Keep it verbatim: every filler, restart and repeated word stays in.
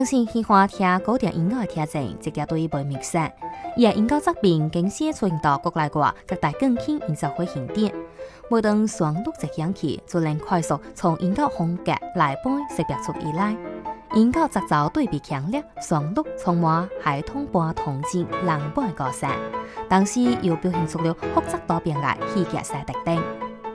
相信喜欢听古典音乐的听众，直接对伊袂陌生。伊的音乐作品经常出现到国内外各大更庆演奏会庆典。每当旋律一响起，就能快速从音乐风格内部识别出伊来。音乐节奏对比强烈，旋律充满系统般童真浪漫的歌声，同时又表现出了复杂多变的戏剧性特点。